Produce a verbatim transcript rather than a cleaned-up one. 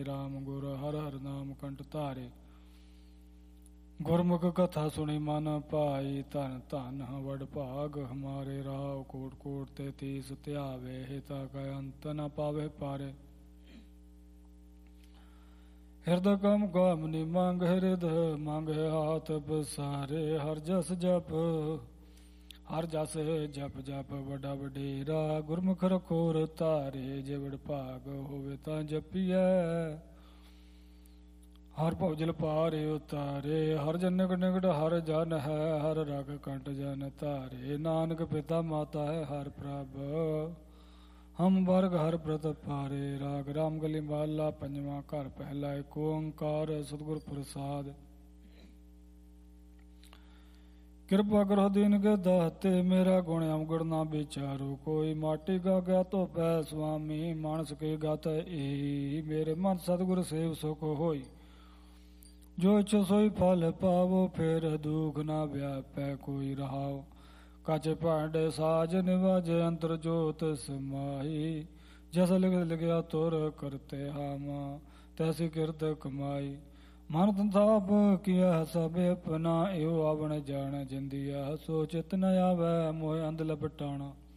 राम गुर हर हर नाम कंठ धारे। गुरमुख कथा सुनी मन पाई धन धन वड भाग हमारे। राव कोट कोट ते तीस त्यावे हिता का अंत न पावे पारे। हृदय कम कामनी मांग हृदय मांग हाथ बसारे। हर जस जप हर जस जप जप वडा वडेरा। गुरमुख रखोर तारे जे वड भाग होवे तां जपिए। हर भौजल पारे उतारे हर जन निकट निकट हर जन है। हर रग कंठ जन तारे नानक पिता माता है हर प्रभ। हम वर्ग हर व्रत पारे। राग राम गली माला पंजवा घर पहला। एक ओंकार सतगुर प्रसाद। कृपा करो दीन के दाते मेरा गुण अवगुण ना विचारो। कोई माटी का गया तो पै स्वामी मानस के गाता ए। मेरे मन सतगुर सेव सुख होई जो इच्छो सोई फल पावो। फिर दुख ना व्यापै कोई रहाओ। काचे भांडे साज निवाजे अंतर जोत समाई। जैसा लिख लिखया तुर करते हम तैसी किरत कमाई। मन संताप किया सब अपना एहो आवण जान जिंदिया। सो चित न आवे मोह अंध लपटाना।